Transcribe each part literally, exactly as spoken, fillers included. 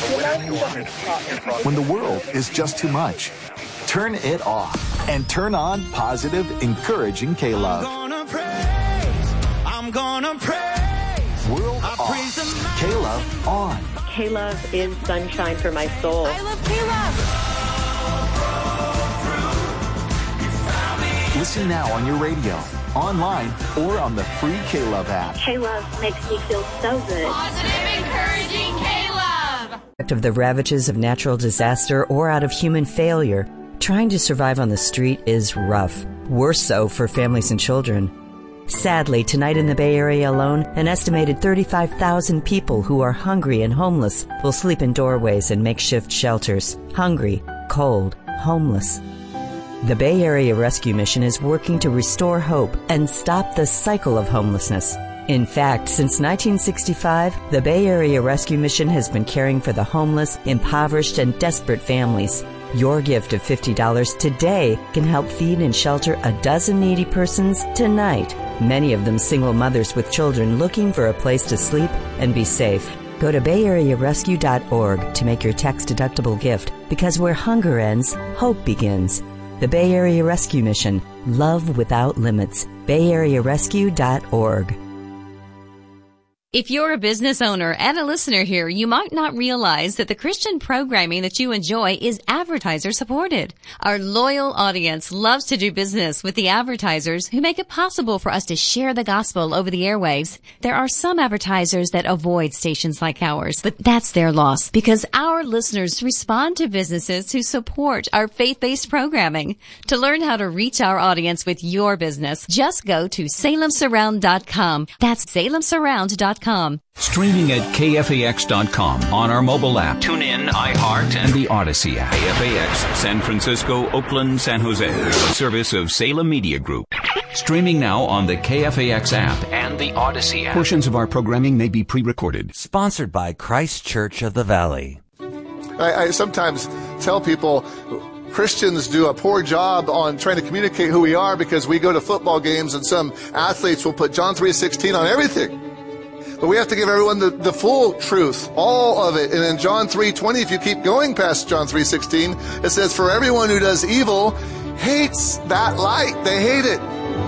When the world is just too much, turn it off and turn on positive, encouraging K-Love. I'm gonna praise, I'm gonna praise. World off, K-Love on. K-Love is sunshine for my soul. I love K-Love. Listen now on your radio, online, or on the free K-Love app. K-Love makes me feel so good. Positive, encouraging K-Love. Of the ravages of natural disaster or out of human failure, trying to survive on the street is rough. Worse so for families and children. Sadly, tonight in the Bay Area alone, an estimated thirty-five thousand people who are hungry and homeless will sleep in doorways and makeshift shelters. Hungry, cold, homeless. The Bay Area Rescue Mission is working to restore hope and stop the cycle of homelessness. In fact, since nineteen sixty-five, the Bay Area Rescue Mission has been caring for the homeless, impoverished, and desperate families. Your gift of fifty dollars today can help feed and shelter a dozen needy persons tonight, many of them single mothers with children looking for a place to sleep and be safe. Go to bay area rescue dot org to make your tax-deductible gift, because where hunger ends, hope begins. The Bay Area Rescue Mission. Love without limits. bay area rescue dot org. If you're a business owner and a listener here, you might not realize that the Christian programming that you enjoy is advertiser supported. Our loyal audience loves to do business with the advertisers who make it possible for us to share the gospel over the airwaves. There are some advertisers that avoid stations like ours, but that's their loss, because our listeners respond to businesses who support our faith-based programming. To learn how to reach our audience with your business, just go to salem surround dot com. That's salem surround dot com. Streaming at K F A X dot com on our mobile app, TuneIn, iHeart, and the Odyssey app. K F A X, San Francisco, Oakland, San Jose. A service of Salem Media Group. Streaming now on the K F A X app and the Odyssey app. Portions of our programming may be pre-recorded. Sponsored by Christ Church of the Valley. I, I sometimes tell people Christians do a poor job on trying to communicate who we are, because we go to football games and some athletes will put John three sixteen on everything. But we have to give everyone the, the full truth, all of it. And in John three twenty, if you keep going past John three sixteen, it says, for everyone who does evil hates that light. They hate it.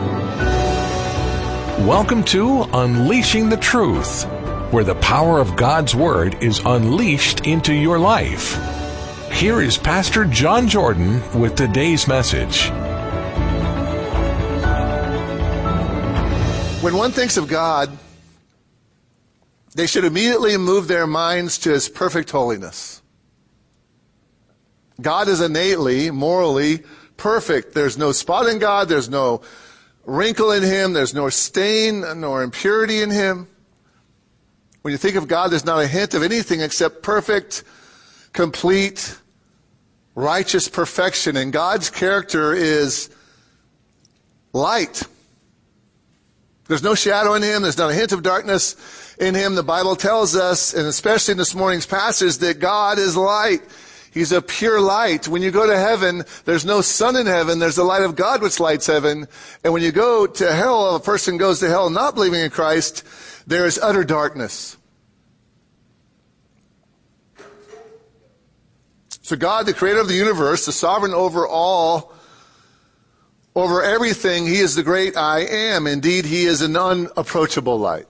Welcome to Unleashing the Truth, where the power of God's Word is unleashed into your life. Here is Pastor John Jordan with today's message. When one thinks of God, they should immediately move their minds to His perfect holiness. God is innately, morally perfect. There's no spot in God. There's no wrinkle in Him. There's no stain nor impurity in Him. When you think of God, there's not a hint of anything except perfect, complete, righteous perfection. And God's character is light. There's no shadow in Him. There's not a hint of darkness in Him. The Bible tells us, and especially in this morning's passage, that God is light. He's a pure light. When you go to heaven, there's no sun in heaven. There's the light of God which lights heaven. And when you go to hell, a person goes to hell not believing in Christ, there is utter darkness. So God, the creator of the universe, the sovereign over all, over everything, He is the great I am. Indeed, He is an unapproachable light.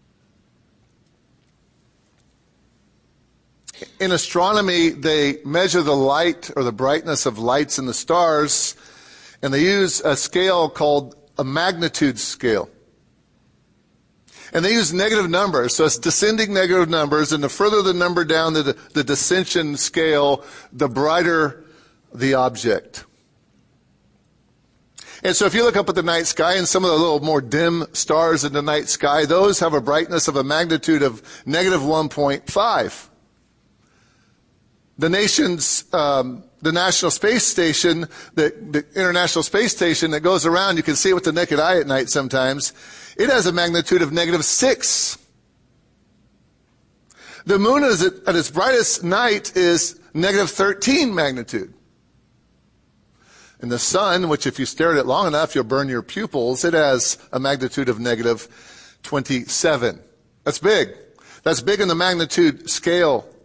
In astronomy, they measure the light or the brightness of lights in the stars, and they use a scale called a magnitude scale. And they use negative numbers, so it's descending negative numbers, and the further the number down the, the descension scale, the brighter the object. And so if you look up at the night sky and some of the little more dim stars in the night sky, those have a brightness of a magnitude of negative one point five. The nation's, um, the National Space Station, the, the International Space Station that goes around, you can see it with the naked eye at night sometimes, it has a magnitude of negative six. The moon is at, at its brightest night is negative thirteen magnitude. And the sun, which if you stare at it long enough, you'll burn your pupils, it has a magnitude of negative twenty-seven. That's big. That's big in the magnitude scale